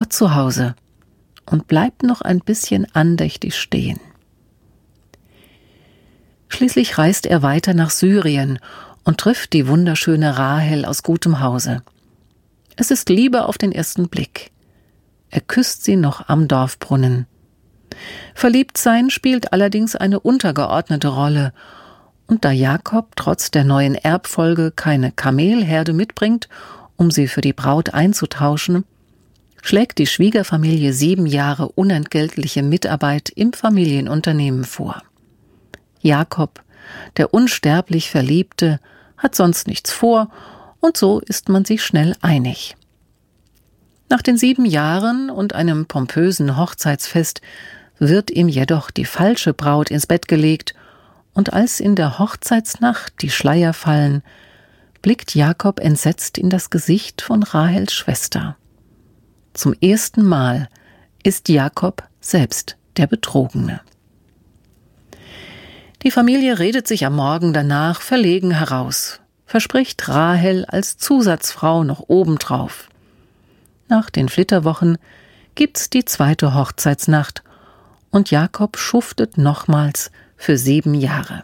Gott zu Hause und bleibt noch ein bisschen andächtig stehen. Schließlich reist er weiter nach Syrien und trifft die wunderschöne Rahel aus gutem Hause. Es ist Liebe auf den ersten Blick. Er küsst sie noch am Dorfbrunnen. Verliebtsein spielt allerdings eine untergeordnete Rolle, und da Jakob trotz der neuen Erbfolge keine Kamelherde mitbringt, um sie für die Braut einzutauschen, schlägt die Schwiegerfamilie 7 Jahre unentgeltliche Mitarbeit im Familienunternehmen vor. Jakob, der unsterblich Verliebte, hat sonst nichts vor, und so ist man sich schnell einig. Nach den 7 Jahren und einem pompösen Hochzeitsfest wird ihm jedoch die falsche Braut ins Bett gelegt, und als in der Hochzeitsnacht die Schleier fallen, blickt Jakob entsetzt in das Gesicht von Rahels Schwester. Zum ersten Mal ist Jakob selbst der Betrogene. Die Familie redet sich am Morgen danach verlegen heraus, verspricht Rahel als Zusatzfrau noch obendrauf. Nach den Flitterwochen gibt's die 2. Hochzeitsnacht und Jakob schuftet nochmals für 7 Jahre.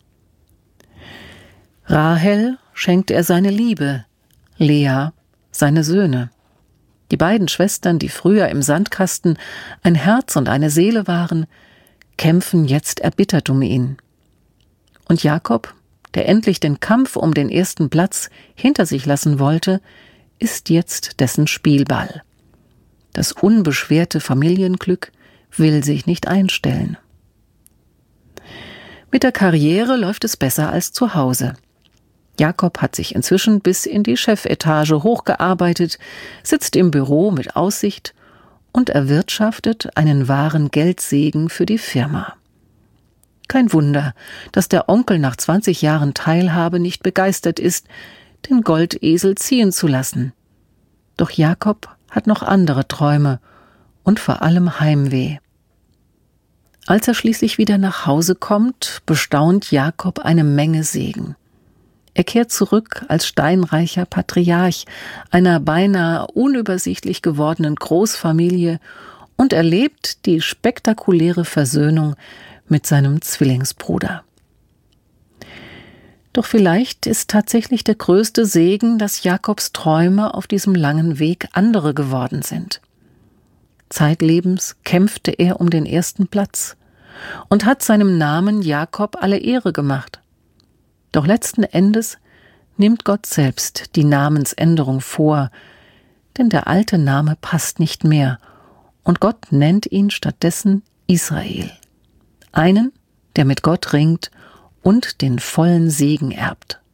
Rahel schenkt er seine Liebe, Lea seine Söhne. Die beiden Schwestern, die früher im Sandkasten ein Herz und eine Seele waren, kämpfen jetzt erbittert um ihn. Und Jakob, der endlich den Kampf um den ersten Platz hinter sich lassen wollte, ist jetzt dessen Spielball. Das unbeschwerte Familienglück will sich nicht einstellen. Mit der Karriere läuft es besser als zu Hause. Jakob hat sich inzwischen bis in die Chefetage hochgearbeitet, sitzt im Büro mit Aussicht und erwirtschaftet einen wahren Geldsegen für die Firma. Kein Wunder, dass der Onkel nach 20 Jahren Teilhabe nicht begeistert ist, den Goldesel ziehen zu lassen. Doch Jakob hat noch andere Träume und vor allem Heimweh. Als er schließlich wieder nach Hause kommt, bestaunt Jakob eine Menge Segen. Er kehrt zurück als steinreicher Patriarch einer beinahe unübersichtlich gewordenen Großfamilie und erlebt die spektakuläre Versöhnung mit seinem Zwillingsbruder. Doch vielleicht ist tatsächlich der größte Segen, dass Jakobs Träume auf diesem langen Weg andere geworden sind. Zeitlebens kämpfte er um den ersten Platz und hat seinem Namen Jakob alle Ehre gemacht. Doch letzten Endes nimmt Gott selbst die Namensänderung vor, denn der alte Name passt nicht mehr und Gott nennt ihn stattdessen Israel. Einen, der mit Gott ringt und den vollen Segen erbt.